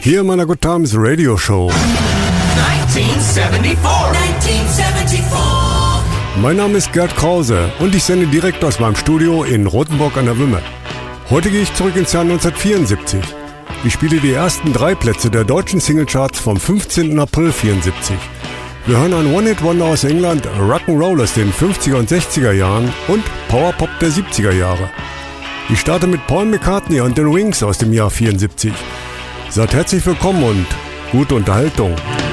hier in meiner Good Times Radio Show. 1974. Mein Name ist Gerd Krause und ich sende direkt aus meinem Studio in Rothenburg an der Wümme. Heute gehe ich zurück ins Jahr 1974. Ich spiele die ersten 3 Plätze der deutschen Singlecharts vom 15. April 74. Wir hören ein One-Hit-Wonder aus England, Rock'n'Roll aus den 50er und 60er Jahren und Powerpop der 70er Jahre. Ich starte mit Paul McCartney und den Wings aus dem Jahr 74. Seid herzlich willkommen und gute Unterhaltung.